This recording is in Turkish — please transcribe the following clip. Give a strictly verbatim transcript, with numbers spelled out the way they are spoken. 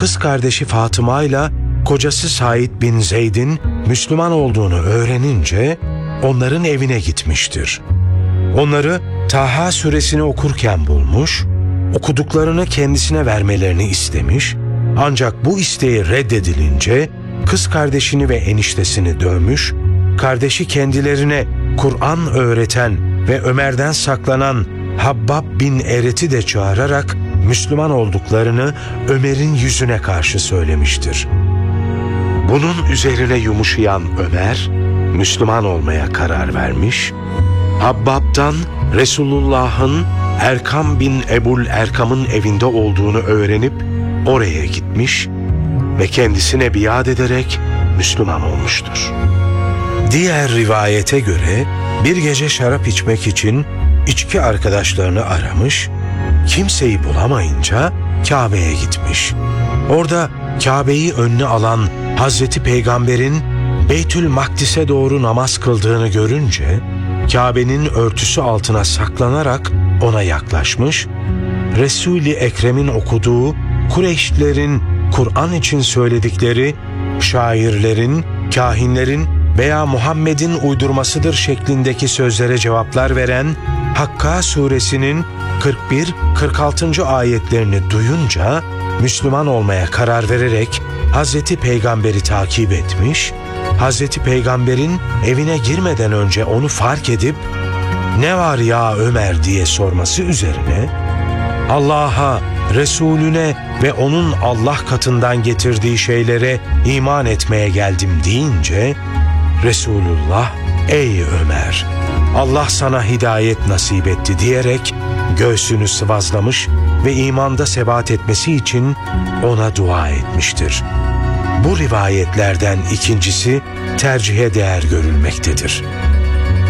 kız kardeşi Fatıma ile kocası Said bin Zeyd'in Müslüman olduğunu öğrenince onların evine gitmiştir. Onları Taha suresini okurken bulmuş, okuduklarını kendisine vermelerini istemiş, ancak bu isteği reddedilince kız kardeşini ve eniştesini dövmüş, kardeşi kendilerine Kur'an öğreten ve Ömer'den saklanan Habbab bin Eret'i de çağırarak Müslüman olduklarını Ömer'in yüzüne karşı söylemiştir. Bunun üzerine yumuşayan Ömer, Müslüman olmaya karar vermiş, Habbab'dan Resulullah'ın Erkam bin Ebul Erkam'ın evinde olduğunu öğrenip oraya gitmiş ve kendisine biat ederek Müslüman olmuştur. Diğer rivayete göre bir gece şarap içmek için içki arkadaşlarını aramış, kimseyi bulamayınca Kabe'ye gitmiş. Orada Kabe'yi önüne alan Hazreti Peygamber'in Beytül Makdis'e doğru namaz kıldığını görünce Kabe'nin örtüsü altına saklanarak ona yaklaşmış, Resul-i Ekrem'in okuduğu Kureyşlilerin Kur'an için söyledikleri şairlerin, kahinlerin veya Muhammed'in uydurmasıdır şeklindeki sözlere cevaplar veren Hakka suresinin kırk bir kırk altıncı ayetlerini duyunca Müslüman olmaya karar vererek Hazreti Peygamber'i takip etmiş, Hazreti Peygamber'in evine girmeden önce onu fark edip "Ne var ya Ömer?" diye sorması üzerine Allah'a, Resulüne ve onun Allah katından getirdiği şeylere iman etmeye geldim deyince Resulullah, "Ey Ömer, Allah sana hidayet nasip etti" diyerek göğsünü sıvazlamış ve imanda sebat etmesi için ona dua etmiştir. Bu rivayetlerden ikincisi tercihe değer görülmektedir.